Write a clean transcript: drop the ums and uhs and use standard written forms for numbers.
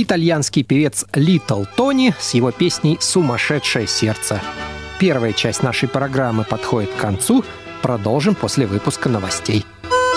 итальянский певец Литл Тони с его песней «Сумасшедшее сердце». Первая часть нашей программы подходит к концу. Продолжим после выпуска новостей.